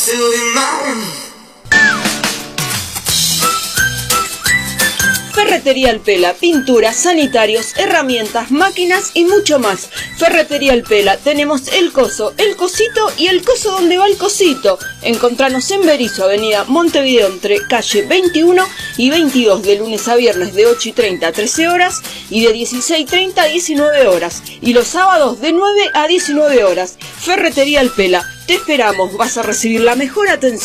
Ferretería El Pela, pinturas, sanitarios, herramientas, máquinas y mucho más. Ferretería El Pela, tenemos el coso, el cosito y el coso donde va el cosito. Encontranos en Berisso, avenida Montevideo, entre calle 21 y 22, de lunes a viernes de 8:30 a 13 horas y de 16:30 a 19 horas. Y los sábados de 9 a 19 horas. Ferretería El Pela, te esperamos, vas a recibir la mejor atención.